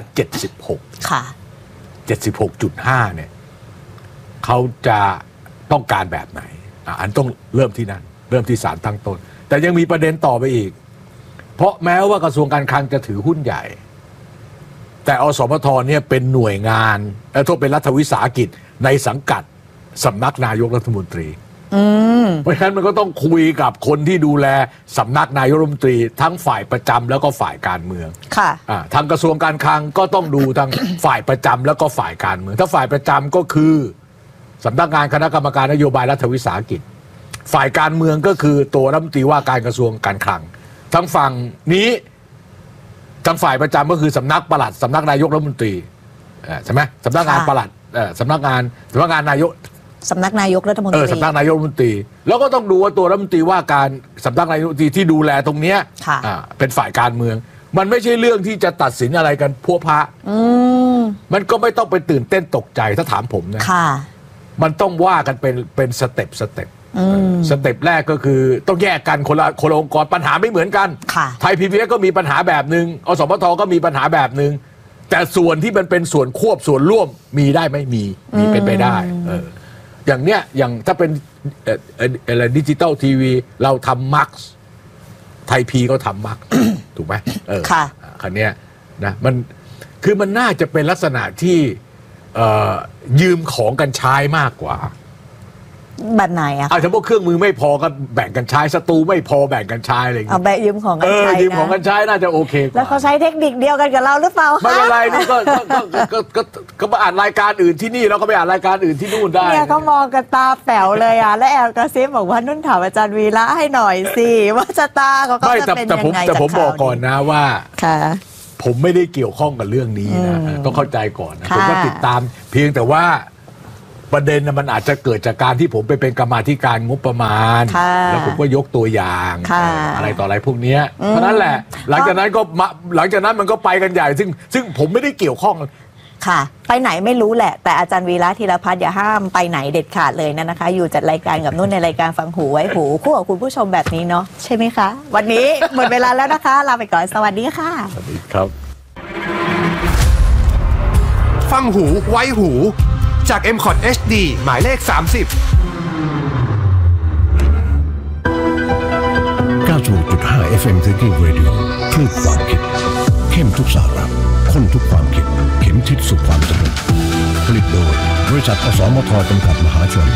76%ค่ะ 76.5 เนี่ยเขาจะต้องการแบบไหนอันต้องเริ่มที่นั่นเริ่มที่ศาลตั้งต้นแต่ยังมีประเด็นต่อไปอีกเพราะแม้ว่ากระทรวงการคลังจะถือหุ้นใหญ่แต่อสมทเนี่ยเป็นหน่วยงานและทุกเป็นรัฐวิสาหกิจในสังกัดสำนักนายกรัฐมนตรีเพราะฉะนั้นมันก็ต้องคุยกับคนที่ดูแลสำนักนายกรัฐมนตรีทั้งฝ่ายประจำแล้วก็ฝ่ายการเมืองค่ะทางกระทรวงการคลังก็ต้องดูทางฝ่ายประจำแล้วก็ฝ่ายการเมืองถ้าฝ่ายประจำก็คือสำนักงานคณะกรรมการนโยบายรัฐวิสาหกิจฝ่ายการเมืองก็คือตัวรัฐมนตรีว่าการกระทรวงการคลังทั้งฝั่งนี้ทางฝ่ายประจำก็คือสำนักปลัดสำนักนายกรัฐมนตรีใช่ไหมสำนักงานปลัดสำนักงานนายกสำนักนายกรัฐมนตรีสำนักนายกรัฐมนตรีแล้วก็ต้องดูว่าตัวรัฐมนตรีว่าการสำนักนายกรัฐมนตรีที่ดูแลตรงเนี้ยเป็นฝ่ายการเมืองมันไม่ใช่เรื่องที่จะตัดสินอะไรกันพัวพะมันก็ไม่ต้องไปตื่นเต้นตกใจถ้าถามผมนะมันต้องว่ากันเป็นสเต็ปสเต็ปแรกก็คือต้องแยกกันคนละองค์กรปัญหาไม่เหมือนกันไทย PBS ก็มีปัญหาแบบนึงอสมทก็มีปัญหาแบบนึงแต่ส่วนที่มันเป็นส่วนควบส่วนร่วมมีได้ไหมมีเป็นไปได้อย่างเนี้ยอย่างถ้าเป็นอะไรดิจิตอลทีวีเราทำมักซ์ไทยพีก็ทำมักซ์ถูกไหมค่ะคันเนี้ยนะมันน่าจะเป็นลักษณะที่ยืมของกันใช้มากกว่าแบบไหนอะถ้าพวกเครื่องมือไม่พอก็แบ่งกันใช้สตูไม่พอแบ่งกันใช้อะไรอย่างเงี้ยเอาแบ่งยืมของกันใช้ยืมของกันใช้น่าจะโอเคกว่าแล้วเขาใช้เทคนิคเดียวกันกับเราหรือเปล่าไม่เป็นไรนี่ก็มาอ่านรายการอื่นที่นี่แล้วก็ไปอ่านรายการอื่นที่นู่นได้เนี่ยเขามองกันตาแป๋วเลยอะและแอบกระซิบบอกว่านุ่นถามอาจารย์วีระให้หน่อยสิว่าชะตาเขาจะเป็นยังไงแต่ผมบอกก่อนนะว่าค่ะผมไม่ได้เกี่ยวข้องกับเรื่องนี้นะต้องเข้าใจก่อนนะผมก็ติดตามเพียงแต่ว่าประเด็นมันอาจจะเกิดจากการที่ผมไปเป็นกรรมาธิการงบประมาณแล้วผมก็ยกตัวอย่างอะไรต่ออะไรพวกนี้เพราะนั้นแหละหลังจากนั้นมันก็ไปกันใหญ่ซึ่งผมไม่ได้เกี่ยวข้องค่ะไปไหนไม่รู้แหละแต่อาจารย์วีระธีรพัฒน์อย่าห้ามไปไหนเด็ดขาดเลยนะคะอยู่จัดรายการกับนุ่นในรายการฟังหูไว้หูคู่กับคุณผู้ชมแบบนี้เนาะใช่ไหมคะวันนี้หมดเวลาแล้วนะคะลาไปก่อนสวัสดีค่ะสวัสดีครับฟังหูไว้หูจาก M-Cot HD หมายเลข 30 96.5 FM Thinking Radio คลื่นความคิดเข้มทุกสาระข้นทุกความคิดเข็มทิศสู่ความสำเร็จผลิตโดยบริษัทอสมทจำกัดมหาชน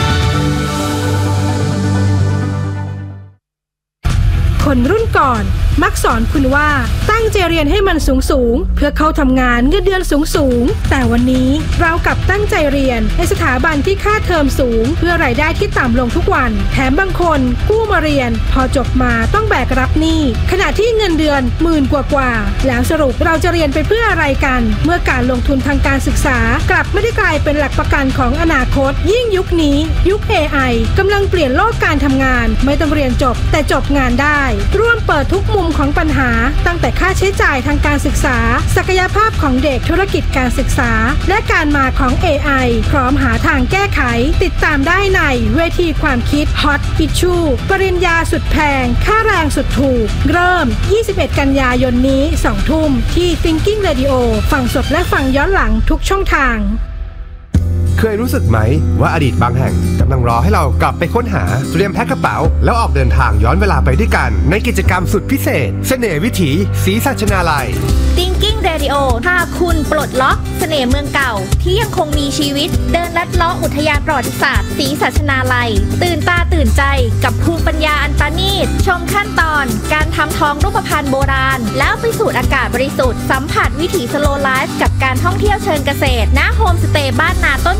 คนรุ่นก่อนมักสอนคุณว่าตั้งใจเรียนให้มันสูงเพื่อเข้าทำงานเงินเดือนสูงแต่วันนี้เรากลับตั้งใจเรียนในสถาบันที่ค่าเทอมสูงเพื่อรายได้ที่ต่ำลงทุกวันแถมบางคนกู้มาเรียนพอจบมาต้องแบกรับหนี้ขณะที่เงินเดือนหมื่นกว่าแล้วสรุปเราจะเรียนไปเพื่ออะไรกันเมื่อการลงทุนทางการศึกษากลับไม่ได้กลายเป็นหลักประกันของอนาคตยิ่งยุคนี้ยุค AI กำลังเปลี่ยนโลกการทำงานไม่ต้องเรียนจบแต่จบงานได้ร่วมเปิดทุกมุมของปัญหาตั้งแต่ค่าใช้จ่ายทางการศึกษาศักยภาพของเด็กธุรกิจการศึกษาและการมาของ AI พร้อมหาทางแก้ไขติดตามได้ในเวทีความคิด Hot Issue ปริญญาสุดแพงค่าแรงสุดถูกเริ่ม21 กันยายนนี้ 20:00 นที่ Thinking Radio ฟังสดและฟังย้อนหลังทุกช่องทางเคยรู้สึกไหมว่าอดีตบางแห่งกำลังรอให้เรากลับไปค้นหาเตรียมแพ็คกระเป๋าแล้วออกเดินทางย้อนเวลาไปด้วยกันในกิจกรรมสุดพิเศษเสน่ห์วิถีศรีสัชนาลัย Thinking Radio พาคุณปลดล็อกเสน่ห์เมืองเก่าที่ยังคงมีชีวิตเดินลัดเลาะอุทยานประวัติศาสตร์ศรีสัชนาลัยตื่นตาตื่นใจกับภูมิปัญญาอันประณีตชมขั้นตอนการทำทองรูปพรรณโบราณแล้วไปสูดอากาศบริสุทธิ์สัมผัสวิถีสโลว์ไลฟ์กับการท่องเที่ยวเชิงเกษตรณโฮมสเตย์บ้านนาต้น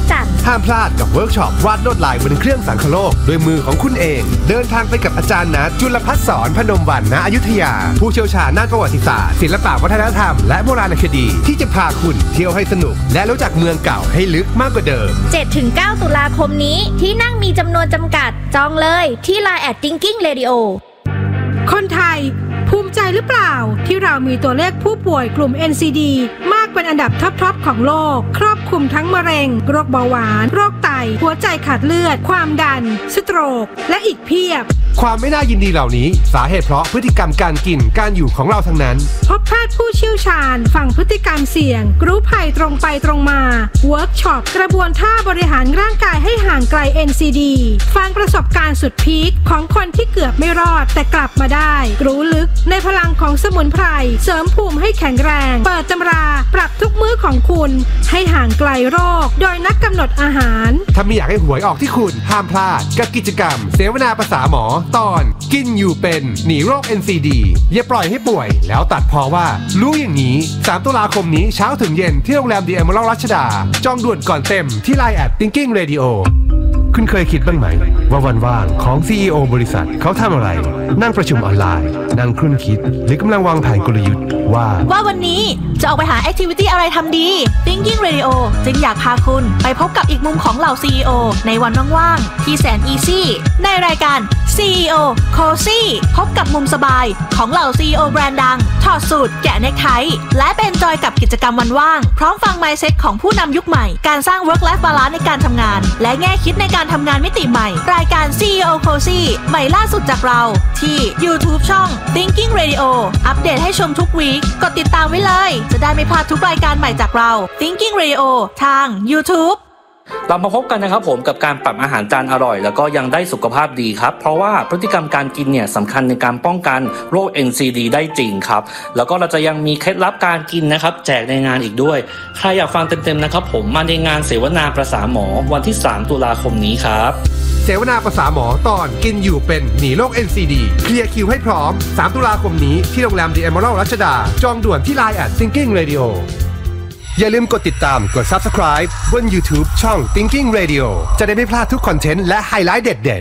จันทร์ห้ามพลาดกับเวิร์กช็อปวาดลวดลายบนเครื่องสังคโลกด้วยมือของคุณเองเดินทางไปกับอาจารย์ณจุลภัสสรพนมวรรณณอยุธยาผู้เชี่ยวชาญด้านประวัติศาสตร์ศิลปวัฒนธรรมและโบราณคดีที่จะพาคุณเที่ยวให้สนุกและรู้จักเมืองเก่าให้ลึกมากกว่าเดิม 7-9 ตุลาคมนี้ที่นั่งมีจำนวนจำกัดจองเลยที่ Line @Thinking Radio คนไทยภูมิใจหรือเปล่าที่เรามีตัวเลขผู้ป่วยกลุ่ม NCD มากเป็นอันดับท็อปของโลกครอบคลุมทั้งมะเร็งโรคเบาหวานโรคไตหัวใจขาดเลือดความดันสโตรกและอีกเพียบความไม่น่ายินดีเหล่านี้สาเหตุเพราะพฤติกรรมการกินการอยู่ของเราทั้งนั้นพบแพทย์ผู้เชี่ยวชาญฝั่งพฤติกรรมเสี่ยงรู้ภัยตรงไปตรงมาเวิร์กช็อปกระบวนท่าบริหารร่างกายให้ห่างไกล NCD ฟังประสบการณ์สุดพีคของคนที่เกือบไม่รอดแต่กลับมาได้รู้ลึกในพลังของสมุนไพรเสริมภูมิให้แข็งแรงเปิดตำราปรับทุกมื้อของคุณให้ห่างไกลโรคโดยนักกำหนดอาหารถ้าไม่อยากให้หวยออกที่คุณห้ามพลาดกับกิจกรรมเสวนาภาษาหมอตอนกินอยู่เป็นหนีโรค NCD อย่าปล่อยให้ป่วยแล้วตัดพอว่ารู้อย่างนี้3 ตุลาคมนี้เช้าถึงเย็นที่โรงแรม The Emerald รัชดาจองด่วนก่อนเต็มที่ Line @Thinking Radio คุณเคยคิดบ้างไหมว่าวันว่างของ CEO บริษัทเขาทำอะไรนั่งประชุมออนไลน์นั่งครุ่นคิดหรือกำลังวางแผนกลยุทธ์ว่าวันนี้จะออกไปหาแอคทิวิตี้อะไรทำดี Thinking Radio จึงอยากพาคุณไปพบกับอีกมุมของเหล่า CEO ในวันว่างๆที่แสนอีซี่ในรายการ CEO Cozy พบกับมุมสบายของเหล่า CEO แบรนด์ดังถอดสูตรแกะเนคไทและเป็นจอยกับกิจกรรมวันว่างพร้อมฟัง mindset ของผู้นำยุคใหม่การสร้าง work life balance ในการทำงานและแง่คิดในการทำงานมิติใหม่รายการ CEO Cozy ใหม่ล่าสุดจากเราที่ YouTube ช่อง Thinking Radio อัปเดตให้ชมทุกวีคกดติดตามไว้เลยจะได้ไม่พลาดทุกรายการใหม่จากเรา Thinking Radio ทาง YouTube เรามาพบกันนะครับผมกับการปรับอาหารจานอร่อยแล้วก็ยังได้สุขภาพดีครับเพราะว่าพฤติกรรมการกินเนี่ยสำคัญในการป้องกันโรค NCD ได้จริงครับแล้วก็เราจะยังมีเคล็ดลับการกินนะครับแจกในงานอีกด้วยใครอยากฟังเต็มๆนะครับผมมาในงานเสวนาภาษาหมอวันที่3 ตุลาคมนี้ครับเสวนาภาษาหมอตอนกินอยู่เป็นหนีโรค NCD เคลียร์คิวให้พร้อม3 ตุลาคมนี้ที่โรงแรม The Emerald รัชดาจองด่วนที่ Line @Thinking Radioอย่าลืมกดติดตามกด Subscribe บน YouTube ช่อง Thinking Radio จะได้ไม่พลาดทุกคอนเทนต์และไฮไลท์เด็ด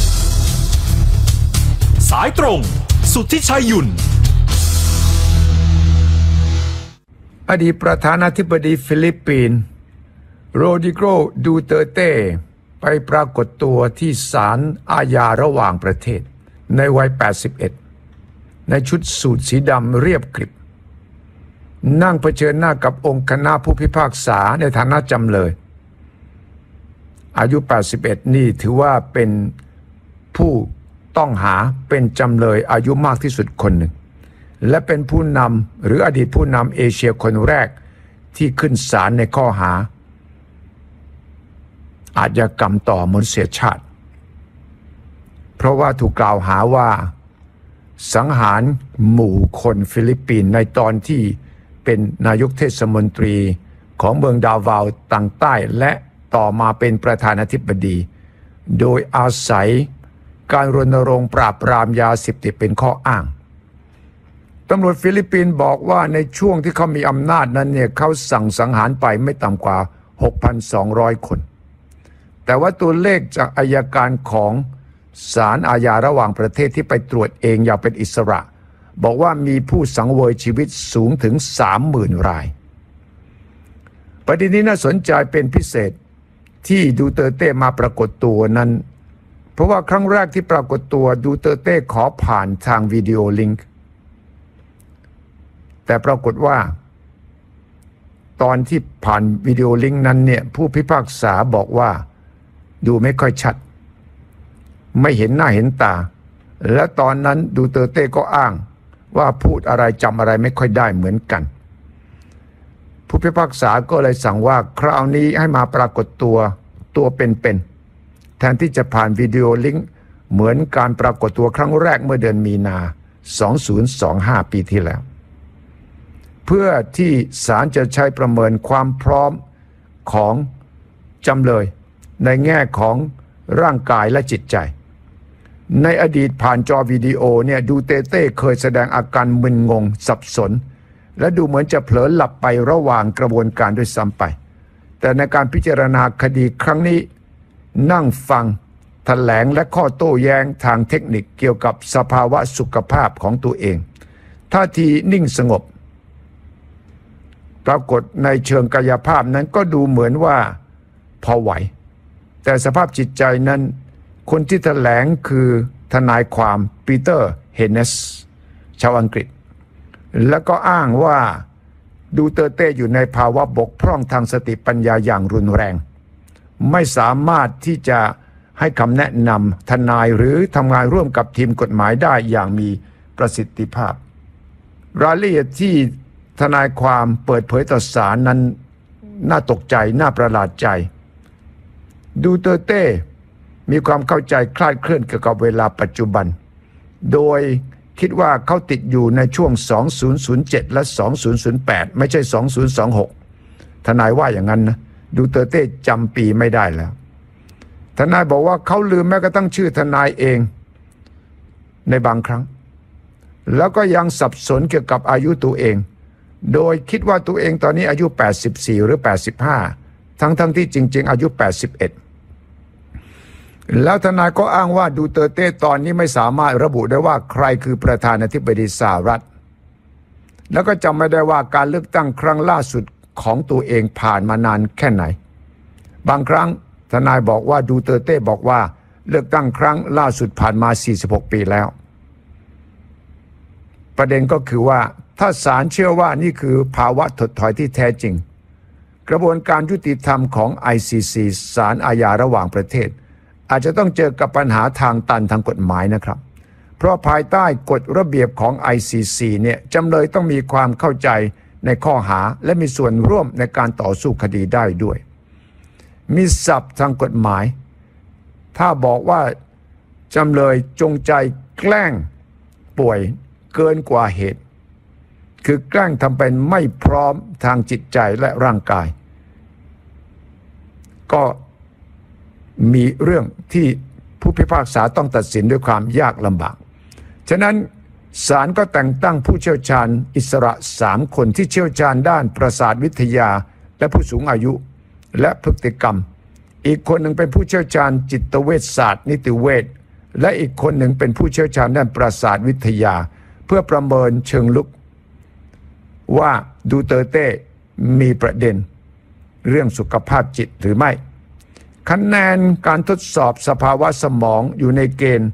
ๆสายตรงสุทธิชัยหยุ่นอดีตประธานาธิบดีฟิลิปปินส์โรดริโก ดูเตอร์เต้ไปปรากฏตัวที่ศาลอาญาระหว่างประเทศในวัย 81 ในชุดสูทสีดำเรียบกริบนั่งเผชิญหน้ากับองค์คณะผู้พิพากษาในฐานะจำเลยอายุ 81 นี่ถือว่าเป็นผู้ต้องหาเป็นจำเลยอายุมากที่สุดคนหนึ่งและเป็นผู้นำหรืออดีตผู้นำเอเชียคนแรกที่ขึ้นศาลในข้อหาอาชญากรรมต่อมนุษยชาติเพราะว่าถูกกล่าวหาว่าสังหารหมู่คนฟิลิปปินส์ในตอนที่เป็นนายกเทศมนตรีของเมืองดาวาวต่างใต้และต่อมาเป็นประธานาธิบดีโดยอาศัยการรณรงค์ปราบปรามยาเสพติดเป็นข้ออ้างตำรวจฟิลิปปินส์บอกว่าในช่วงที่เขามีอำนาจนั้นเนี่ยเขาสั่งสังหารไปไม่ต่ำกว่า 6,200 คนแต่ว่าตัวเลขจากอัยการของศาลอาญาระหว่างประเทศที่ไปตรวจเองอย่างเป็นอิสระบอกว่ามีผู้สังเวยชีวิตสูงถึง 30,000 รายประเด็นนี้น่าสนใจเป็นพิเศษที่ดูเตอร์เต้มาปรากฏตัวนั้นเพราะว่าครั้งแรกที่ปรากฏตัวดูเตอร์เต้ขอผ่านทางวิดีโอลิงก์แต่ปรากฏว่าตอนที่ผ่านวิดีโอลิงก์นั้นเนี่ยผู้พิพากษาบอกว่าดูไม่ค่อยชัดไม่เห็นหน้าเห็นตาและตอนนั้นดูเตอร์เต้ก็อ้างว่าพูดอะไรจำอะไรไม่ค่อยได้เหมือนกันผู้พิพากษาก็เลยสั่งว่าคราวนี้ให้มาปรากฏตัวเป็นแทนที่จะผ่านวิดีโอลิงก์เหมือนการปรากฏตัวครั้งแรกเมื่อเดือนมีนา 2025 ปีที่แล้วเพื่อที่ศาลจะใช้ประเมินความพร้อมของจำเลยในแง่ของร่างกายและจิตใจในอดีตผ่านจอวิดีโอเนี่ยดูเตเต้เคยแสดงอาการมึนงงสับสนและดูเหมือนจะเผลอหลับไประหว่างกระบวนการด้วยซ้ำไปแต่แต่ในการพิจารณาคดีครั้งนี้นั่งฟังแถลงและข้อโต้แย้งทางเทคนิคเกี่ยวกับสภาวะสุขภาพของตัวเองท่าทีนิ่งสงบปรากฏในเชิงกายภาพนั้นก็ดูเหมือนว่าพอไหวแต่สภาพจิตใจนั้นคนที่แถลงคือทนายความปีเตอร์เฮเนสชาวอังกฤษแล้วก็อ้างว่าดูเตอร์เต้อยู่ในภาวะบกพร่องทางสติปัญญาอย่างรุนแรงไม่สามารถที่จะให้คำแนะนำทนายหรือทำงานร่วมกับทีมกฎหมายได้อย่างมีประสิทธิภาพรายละเอียดที่ทนายความเปิดเผยต่อศาลนั้นน่าตกใจน่าประหลาดใจดูเตอร์เต้มีความเข้าใจคลาดเคลื่อนเกี่ยวกับเวลาปัจจุบันโดยคิดว่าเขาติดอยู่ในช่วง 2007 และ 2008 ไม่ใช่ 2026 ทนายว่าอย่างนั้นนะดูเตอร์เต้จำปีไม่ได้แล้วทนายบอกว่าเขาลืมแม้กระทั่งชื่อทนายเองในบางครั้งแล้วก็ยังสับสนเกี่ยวกับอายุตัวเองโดยคิดว่าตัวเองตอนนี้อายุ 84 หรือ 85 ทั้งที่จริงๆอายุ 81 แล้วทนายก็อ้างว่าดูเตอร์เต้ตอนนี้ไม่สามารถระบุได้ว่าใครคือประธานาธิบดีสหรัฐแล้วก็จำไม่ได้ว่าการเลือกตั้งครั้งล่าสุดของตัวเองผ่านมานานแค่ไหนบางครั้งทนายบอกว่าดูเตอร์เต้บอกว่าเลือกตั้งครั้งล่าสุดผ่านมา46 ปีแล้วประเด็นก็คือว่าถ้าศาลเชื่อว่านี่คือภาวะถดถอยที่แท้จริงกระบวนการยุติธรรมของ ICC ศาลอาญาระหว่างประเทศอาจจะต้องเจอกับปัญหาทางตันทางกฎหมายนะครับเพราะภายใต้กฎระเบียบของ ICC เนี่ยจำเลยต้องมีความเข้าใจในข้อหาและมีส่วนร่วมในการต่อสู้คดีได้ด้วยมีศัพท์ทางกฎหมายถ้าบอกว่าจำเลยจงใจแกล้งป่วยเกินกว่าเหตุคือแกล้งทำเป็นไม่พร้อมทางจิตใจและร่างกายก็มีเรื่องที่ผู้พิพากษาต้องตัดสินด้วยความยากลำบากฉะนั้นศาลก็แต่งตั้งผู้เชี่ยวชาญอิสระ3 คนที่เชี่ยวชาญด้านประสาทวิทยาและผู้สูงอายุและพฤติกรรมอีกคนหนึ่งเป็นผู้เชี่ยวชาญจิตเวชศาสตร์นิติเวชและอีกคนหนึ่งเป็นผู้เชี่ยวชาญด้านประสาทวิทยาเพื่อประเมินเชิงลึกว่าดูเตอร์เต้มีประเด็นเรื่องสุขภาพจิตหรือไม่คะแนนการทดสอบสภาวะสมองอยู่ในเกณฑ์